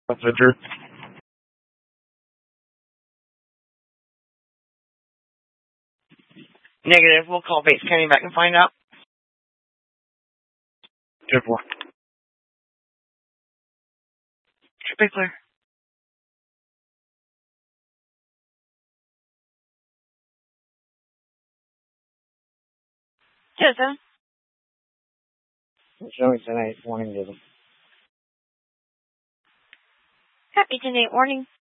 Messenger. Negative. We'll call Bates County back and find out. 10-4. Should be clear. Yes, sir. Showing 10-8. Warning given. Happy 10-8 warning.